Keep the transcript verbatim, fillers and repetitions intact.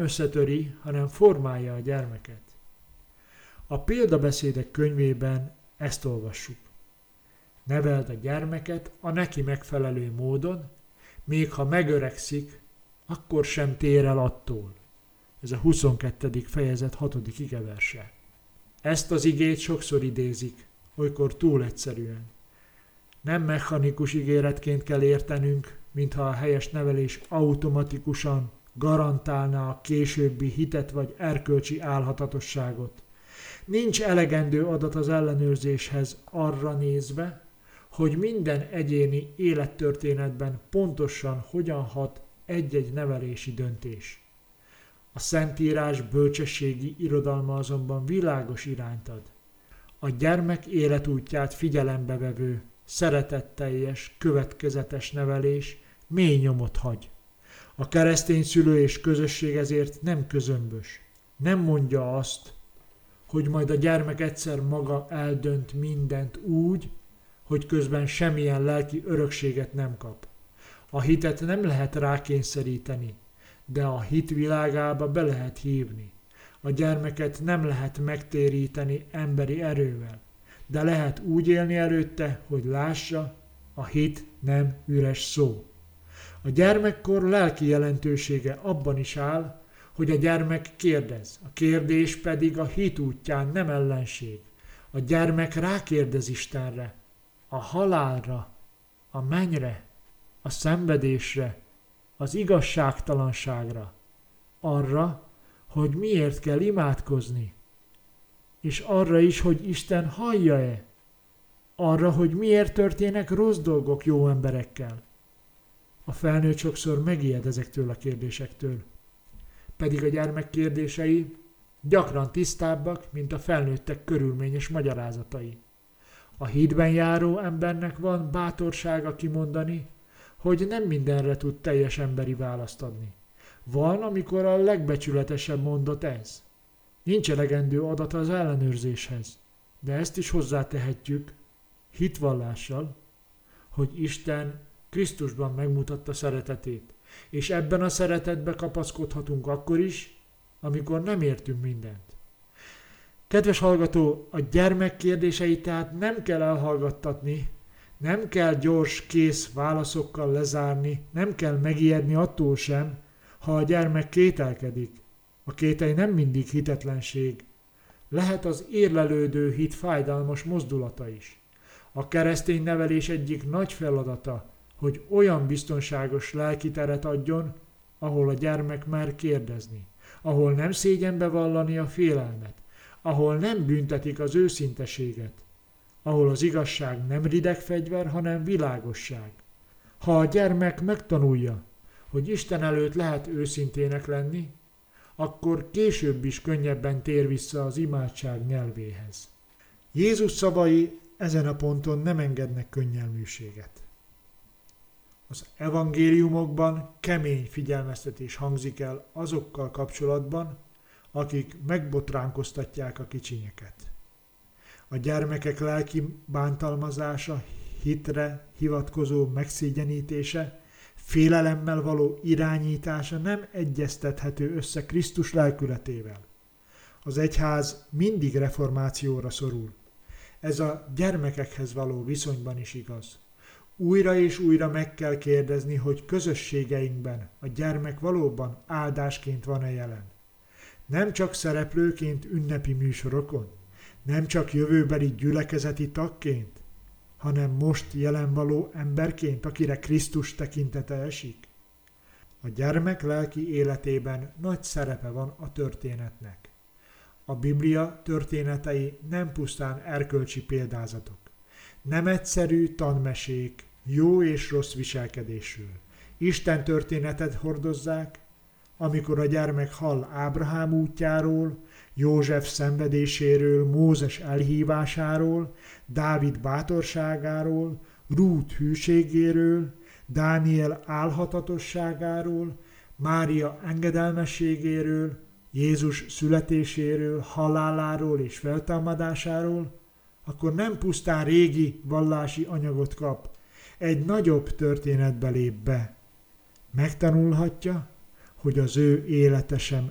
összetöri, hanem formálja a gyermeket. A példabeszédek könyvében ezt olvassuk. Neveld a gyermeket a neki megfelelő módon, még ha megöregszik, akkor sem tér el attól. Ez a huszonkettedik fejezet hatodik igeverse. Ezt az igét sokszor idézik, olykor túl egyszerűen. Nem mechanikus ígéretként kell értenünk, mintha a helyes nevelés automatikusan garantálná a későbbi hitet vagy erkölcsi álhatatosságot. Nincs elegendő adat az ellenőrzéshez arra nézve, hogy minden egyéni élettörténetben pontosan hogyan hat egy-egy nevelési döntés. A Szentírás bölcsességi irodalma azonban világos irányt ad. A gyermek életútját figyelembe vevő, szeretetteljes, következetes nevelés mély nyomot hagy. A keresztény szülő és közösség ezért nem közömbös. Nem mondja azt, hogy majd a gyermek egyszer maga eldönt mindent úgy, hogy közben semmilyen lelki örökséget nem kap. A hitet nem lehet rákényszeríteni, de a hit világába be lehet hívni. A gyermeket nem lehet megtéríteni emberi erővel, de lehet úgy élni előtte, hogy lássa, a hit nem üres szó. A gyermekkor lelki jelentősége abban is áll, hogy a gyermek kérdez, a kérdés pedig a hit útján nem ellenség. A gyermek rákérdez Istenre, a halálra, a mennyre, a szenvedésre, az igazságtalanságra, arra, hogy miért kell imádkozni, és arra is, hogy Isten hallja-e, arra, hogy miért történnek rossz dolgok jó emberekkel. A felnőtt sokszor megijed ezektől a kérdésektől, pedig a gyermek kérdései gyakran tisztábbak, mint a felnőttek körülményes magyarázatai. A hitben járó embernek van bátorsága kimondani, hogy nem mindenre tud teljes emberi választ adni. Van, amikor a legbecsületesebb mondat ez. Nincs elegendő adat az ellenőrzéshez, de ezt is hozzátehetjük hitvallással, hogy Isten Krisztusban megmutatta szeretetét, és ebben a szeretetbe kapaszkodhatunk akkor is, amikor nem értünk mindent. Kedves hallgató, a gyermek kérdéseit tehát nem kell elhallgattatni, nem kell gyors, kész válaszokkal lezárni, nem kell megijedni attól sem, ha a gyermek kételkedik. A kételj nem mindig hitetlenség. Lehet az érlelődő hit fájdalmas mozdulata is. A keresztény nevelés egyik nagy feladata, hogy olyan biztonságos lelkiteret adjon, ahol a gyermek mer kérdezni, ahol nem szégyen bevallani a félelmet, ahol nem büntetik az őszinteséget, ahol az igazság nem rideg fegyver, hanem világosság. Ha a gyermek megtanulja, hogy Isten előtt lehet őszintének lenni, akkor később is könnyebben tér vissza az imádság nyelvéhez. Jézus szavai ezen a ponton nem engednek könnyelműséget. Az evangéliumokban kemény figyelmeztetés hangzik el azokkal kapcsolatban, akik megbotránkoztatják a kicsinyeket. A gyermekek lelki bántalmazása, hitre hivatkozó megszégyenítése, félelemmel való irányítása nem egyeztethető össze Krisztus lelkületével. Az egyház mindig reformációra szorul. Ez a gyermekekhez való viszonyban is igaz. Újra és újra meg kell kérdezni, hogy közösségeinkben a gyermek valóban áldásként van-e jelen. Nem csak szereplőként ünnepi műsorokon, nem csak jövőbeli gyülekezeti tagként, hanem most jelen való emberként, akire Krisztus tekintete esik. A gyermek lelki életében nagy szerepe van a történetnek. A Biblia történetei nem pusztán erkölcsi példázatok, nem egyszerű tanmesék jó és rossz viselkedésről. Isten történetet hordozzák, amikor a gyermek hall Ábrahám útjáról, József szenvedéséről, Mózes elhívásáról, Dávid bátorságáról, Rút hűségéről, Dániel álhatatosságáról, Mária engedelmességéről, Jézus születéséről, haláláról és feltámadásáról, akkor nem pusztán régi vallási anyagot kap, egy nagyobb történetbe lép be. Megtanulhatja, hogy az ő élete sem